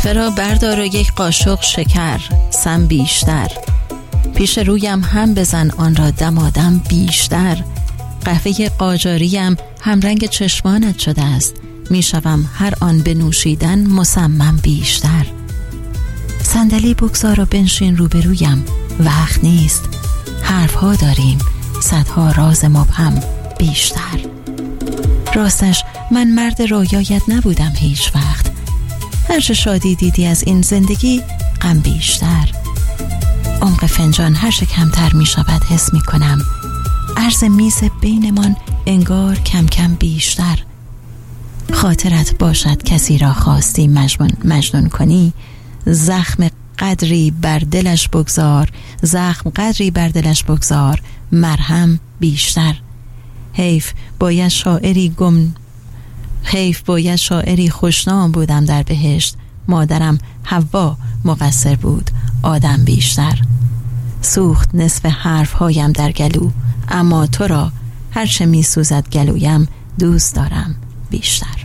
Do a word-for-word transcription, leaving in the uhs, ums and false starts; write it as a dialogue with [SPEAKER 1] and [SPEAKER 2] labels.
[SPEAKER 1] قهوه را بردار و یک قاشق شکر، سم بیشتر. پیش رویم هم بزن آن را دمادم بیشتر. قهوه قاجاریم همرنگ چشمانت شده است، میشوم هر آن به نوشیدن مصمم بیشتر. صندلی بگذار و بنشین روبرویم، وقت نیست، حرفها داریم، صدها راز مبهم بیشتر. راستش من مرد رویایت نبودم هیچ وقت، هرچه شادی دیدی از این زندگی غم بیشتر. عمق فنجان هرچه کمتر می شود حس می کنم، عرض میز بینمان انگار کم کم بیشتر. خاطرت باشد کسی را خواستی مجنون, مجنون کنی، زخم قدری بر دلش بگذار، زخم قدری بر دلش بگذار، مرهم بیشتر. حیف باید شاعری گم حیف باید شاعری خوشنام بودم در بهشت، مادرم حوا مقصر بود، آدم بیشتر. سوخت نصف حرفهایم در گلو، اما تو را هرچه می سوزد گلویم دوست دارم بیشتر.